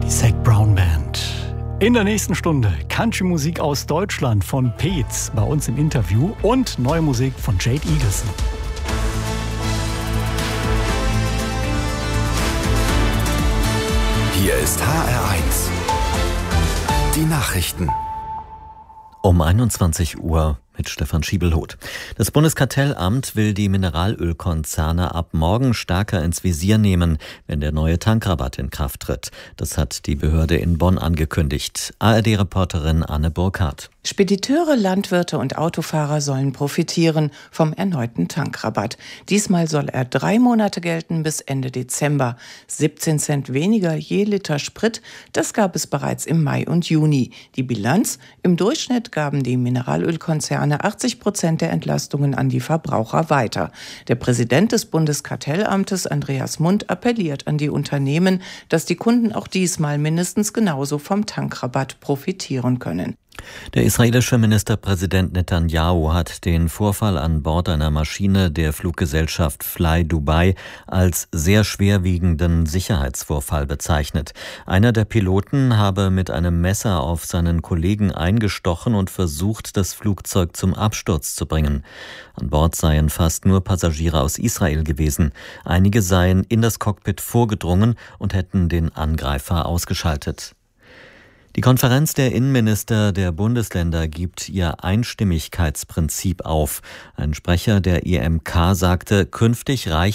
Zac Brown Band. In der nächsten Stunde Country-Musik aus Deutschland von Peetz bei uns im Interview und neue Musik von Jade Eagleson. Hier ist HR1. Die Nachrichten. Um 21 Uhr mit Stefan Schiebelhoth. Das Bundeskartellamt will die Mineralölkonzerne ab morgen stärker ins Visier nehmen, wenn der neue Tankrabatt in Kraft tritt. Das hat die Behörde in Bonn angekündigt. ARD-Reporterin Anne Burkhardt. Spediteure, Landwirte und Autofahrer sollen profitieren vom erneuten Tankrabatt. Diesmal soll er 3 Monate gelten bis Ende Dezember. 17 Cent weniger je Liter Sprit, das gab es bereits im Mai und Juni. Die Bilanz: Im Durchschnitt gaben die Mineralölkonzerne 80% der Entlastungen an die Verbraucher weiter. Der Präsident des Bundeskartellamtes, Andreas Mund, appelliert an die Unternehmen, dass die Kunden auch diesmal mindestens genauso vom Tankrabatt profitieren können. Der israelische Ministerpräsident Netanyahu hat den Vorfall an Bord einer Maschine der Fluggesellschaft Fly Dubai als sehr schwerwiegenden Sicherheitsvorfall bezeichnet. Einer der Piloten habe mit einem Messer auf seinen Kollegen eingestochen und versucht, das Flugzeug zum Absturz zu bringen. An Bord seien fast nur Passagiere aus Israel gewesen. Einige seien in das Cockpit vorgedrungen und hätten den Angreifer ausgeschaltet. Die Konferenz der Innenminister der Bundesländer gibt ihr Einstimmigkeitsprinzip auf. Ein Sprecher der IMK sagte, künftig reiche